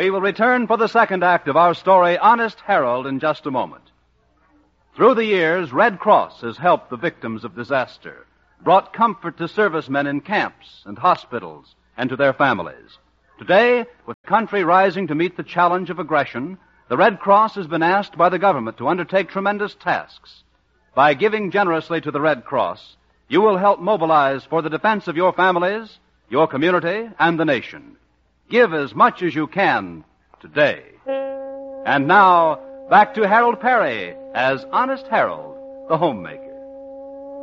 We will return for the second act of our story, Honest Harold, in just a moment. Through the years, Red Cross has helped the victims of disaster, brought comfort to servicemen in camps and hospitals and to their families. Today, with the country rising to meet the challenge of aggression, the Red Cross has been asked by the government to undertake tremendous tasks. By giving generously to the Red Cross, you will help mobilize for the defense of your families, your community, and the nation. Give as much as you can today. And now, back to Harold Perry as Honest Harold, the homemaker.